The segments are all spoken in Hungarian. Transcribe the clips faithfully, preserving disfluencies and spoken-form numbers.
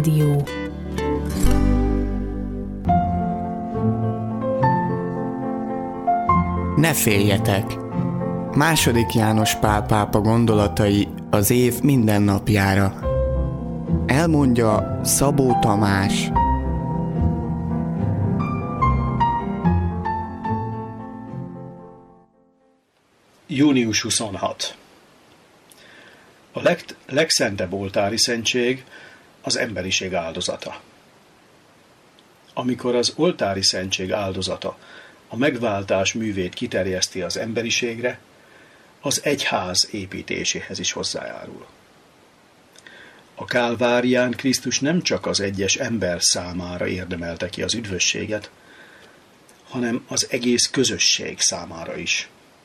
Dió. Ne féljetek! Második János Pál pápa gondolatai az év minden napjára. Elmondja Szabó Tamás. június huszonhatodika. A leg, legszentebb oltári szentség az emberiség áldozata. Amikor az oltári szentség áldozata a megváltás művét kiterjeszti az emberiségre, az egyház építéséhez is hozzájárul. A Kálvárián Krisztus nem csak az egyes ember számára érdemelte ki az üdvösséget, hanem az egész közösség számára is.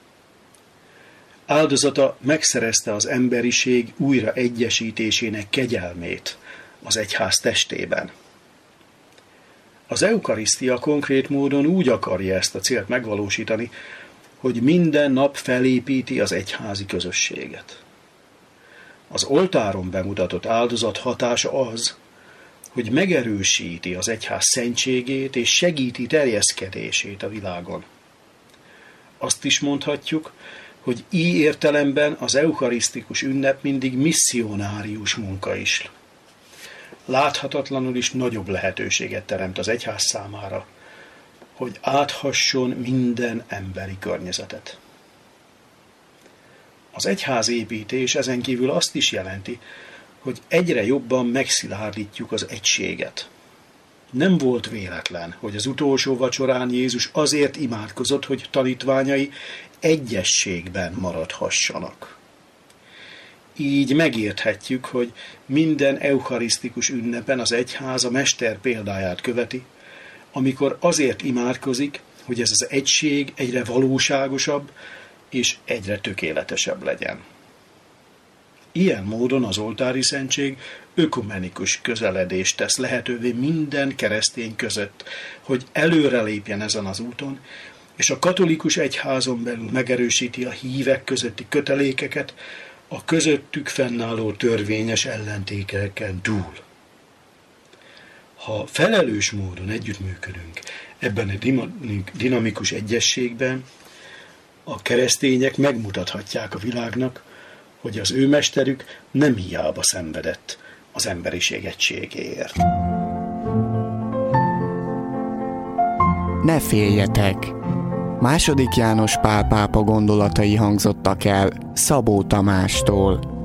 Áldozata megszerezte az emberiség újra egyesítésének kegyelmét az egyház testében. Az eukarisztia konkrét módon úgy akarja ezt a célt megvalósítani, hogy minden nap felépíti az egyházi közösséget. Az oltáron bemutatott áldozat hatása az, hogy megerősíti az egyház szentségét és segíti terjeszkedését a világon. Azt is mondhatjuk, hogy így értelemben az eukarisztikus ünnep mindig misszionárius munka is. Láthatatlanul is nagyobb lehetőséget teremt az egyház számára, hogy áthasson minden emberi környezetet. Az egyház építés ezen kívül azt is jelenti, hogy egyre jobban megszilárdítjuk az egységet. Nem volt véletlen, hogy az utolsó vacsorán Jézus azért imádkozott, hogy tanítványai egyességben maradhassanak. Így megérthetjük, hogy minden eukarisztikus ünnepen az egyház a mester példáját követi, amikor azért imádkozik, hogy ez az egység egyre valóságosabb és egyre tökéletesebb legyen. Ilyen módon az oltári szentség ökumenikus közeledést tesz lehetővé minden keresztény között, hogy előrelépjen ezen az úton, és a katolikus egyházon belül megerősíti a hívek közötti kötelékeket a közöttük fennálló törvényes ellentéteken túl. Ha felelős módon együttműködünk ebben a dinamikus egyességben, a keresztények megmutathatják a világnak, hogy az ő mesterük nem hiába szenvedett az emberiség egységéért. Ne féljetek! Második János Pál pápa gondolatai hangzottak el Szabó Tamástól.